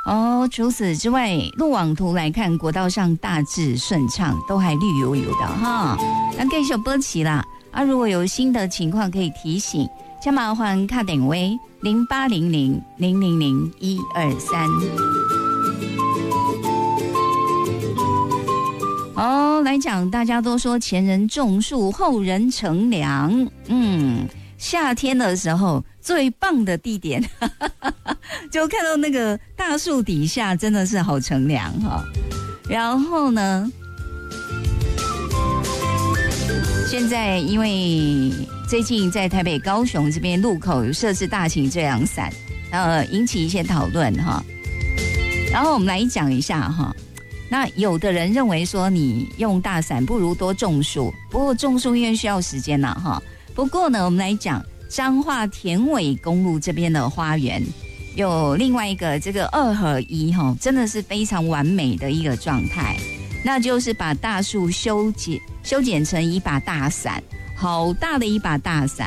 哦，除此之外，路网图来看，国道上大致顺畅，都还绿油油的哈。那继续播起啦，如果有新的情况可以提醒，请麻烦卡点位0800000123。来讲，大家都说前人种树，后人乘凉。夏天的时候最棒的地点就看到那个大树底下真的是好乘凉哈。然后呢，现在因为最近在台北高雄这边路口有设置大型遮阳伞，引起一些讨论哈。然后我们来讲一下哈，那有的人认为说你用大伞不如多种树，不过种树因为需要时间啦哈。不过呢，我们来讲彰化田尾公路这边的花园有另外一个这个2合1哈，真的是非常完美的一个状态，那就是把大树修剪成一把大伞，好大的一把大伞。